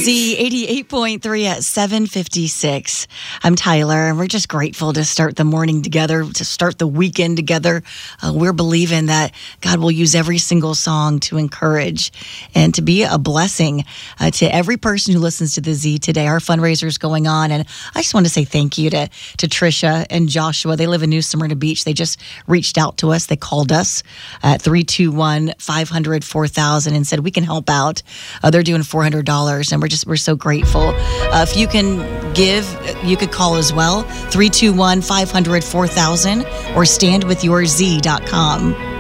Z 88.3 at 7:56. I'm Tyler, and we're just grateful to start the morning together, to start the weekend together. We're believing that God will use every single song to encourage and to be a blessing to every person who listens to the Z today. Our fundraiser is going on, and I just want to say thank you to Trisha and Joshua. They live in New Smyrna Beach. They just reached out to us. They called us at 321-500-4000 and said we can help out. They're doing $400, and we're so grateful. If you can give, you could call as well, 321-500-4000 or standwithyourz.com.